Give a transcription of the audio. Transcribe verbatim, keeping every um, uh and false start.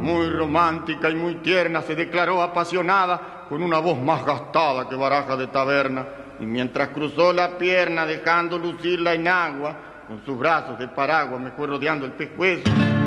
muy romántica y muy tierna, se declaró apasionada con una voz más gastada que baraja de taberna. Y mientras cruzó la pierna dejando lucir la enagua, con sus brazos de paraguas me fue rodeando el pescuezo.